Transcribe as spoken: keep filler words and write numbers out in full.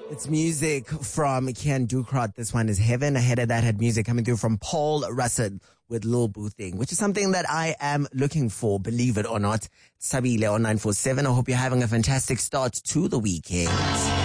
It's music from Kian Dukrot. This one is Heaven. Ahead of that had music coming through from Paul Russell with Lil Boo Thing, which is something that I am looking for, believe it or not. It's Tabile on nine four seven. I hope you're having a fantastic start to the weekend.